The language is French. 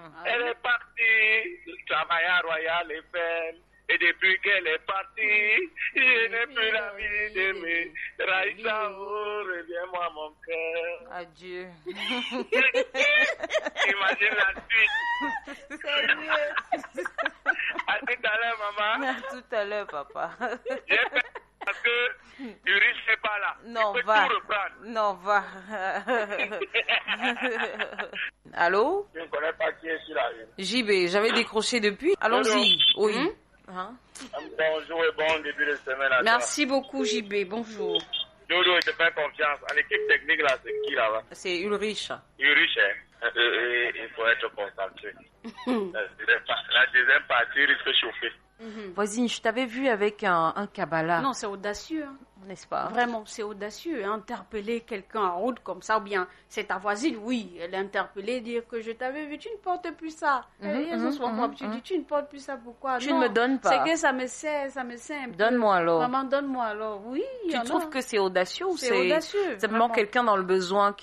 Elle est partie travailler à Royal Eiffel. Et depuis qu'elle est partie, je n'ai plus l'envie d'aimer. Raïssa, oh, reviens-moi mon cœur. Adieu. Imagine la suite. Sérieux. À tout à l'heure, maman. À tout à l'heure, papa. J'ai fait parce que Uri n'est pas là. Non, tu peux va. tout reprendre. Non, va. Allô? Je ne connais pas qui est sur la ligne. JB, j'avais décroché depuis. Allons-y. Oui. Hein? Bonjour et bon début de semaine à toi. Merci beaucoup, JB. Bonjour. Dodo, je te fais confiance. En équipe technique, là, c'est qui là-bas? C'est Ulrich. Ulrich, il faut être concentré. La deuxième partie risque de chauffer. Voisine, je t'avais vu avec un Kabbalah. Non, c'est audacieux. Hein. N'est-ce pas? Vraiment, c'est audacieux. Interpeller quelqu'un en route comme ça, ou bien c'est ta voisine, oui, elle est interpellée, dire que je t'avais vu, tu ne portes plus ça. Tu dis, tu ne portes plus ça, pourquoi? Tu non, ne me donnes pas. C'est que ça me sert un peu. Donne-moi alors. Maman, donne-moi alors. Oui. Tu trouves que c'est audacieux ou c'est audacieux? simplement quelqu'un dans le besoin